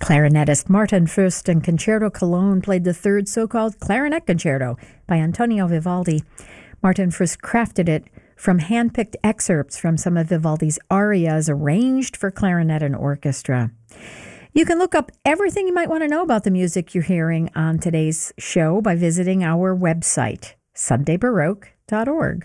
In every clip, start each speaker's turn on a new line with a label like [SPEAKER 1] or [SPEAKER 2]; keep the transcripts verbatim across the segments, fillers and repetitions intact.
[SPEAKER 1] Clarinetist Martin Fust and Concerto Cologne played the third so-called Clarinet Concerto by Antonio Vivaldi. Martin Fust crafted it from hand-picked excerpts from some of Vivaldi's arias arranged for clarinet and orchestra. You can look up everything you might want to know about the music you're hearing on today's show by visiting our website, sunday baroque dot org.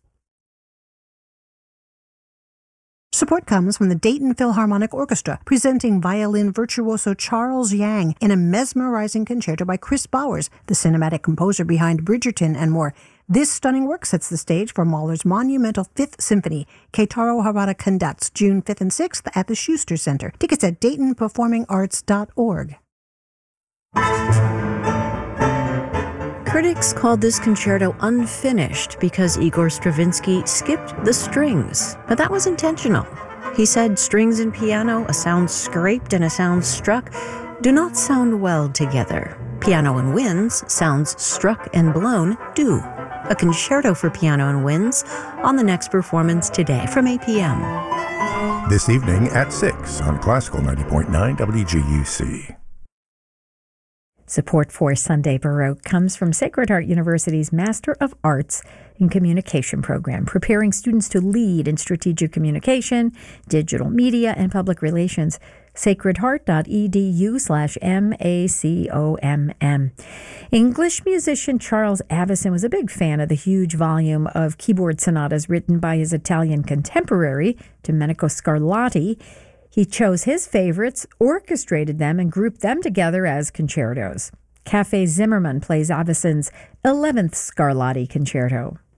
[SPEAKER 2] Support comes from the Dayton Philharmonic Orchestra, presenting violin virtuoso Charles Yang in a mesmerizing concerto by Chris Bowers, the cinematic composer behind Bridgerton and more. This stunning work sets the stage for Mahler's monumental Fifth Symphony. Keitaro Harada conducts June fifth and sixth at the Schuster Center. Tickets at dayton performing arts dot org.
[SPEAKER 3] Critics called this concerto unfinished because Igor Stravinsky skipped the strings, but that was intentional. He said strings and piano, a sound scraped and a sound struck, do not sound well together. Piano and winds, sounds struck and blown, do. A concerto for piano and winds on the next performance today from eight p.m.
[SPEAKER 4] This evening at six on Classical ninety point nine W G U C.
[SPEAKER 1] Support for Sunday Baroque comes from Sacred Heart University's Master of Arts in Communication program, preparing students to lead in strategic communication, digital media, and public relations. sacredheart.edu slash M-A-C-O-M-M. English musician Charles Avison was a big fan of the huge volume of keyboard sonatas written by his Italian contemporary, Domenico Scarlatti. He chose his favorites, orchestrated them, and grouped them together as concertos. Cafe Zimmermann plays Avison's eleventh Scarlatti concerto.